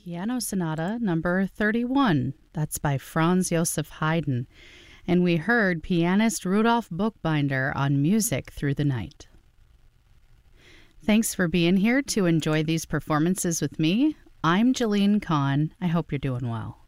Piano Sonata number 31. That's by Franz Joseph Haydn. And we heard pianist Rudolf Buchbinder on Music Through the Night. Thanks for being here to enjoy these performances with me. I'm Jalene Kahn. I hope you're doing well.